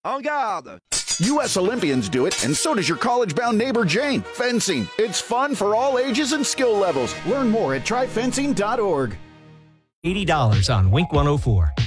En garde! U.S. Olympians do it, and so does your college-bound neighbor Jane. Fencing. It's fun for all ages and skill levels. Learn more at tryfencing.org. $80 on Wink 104.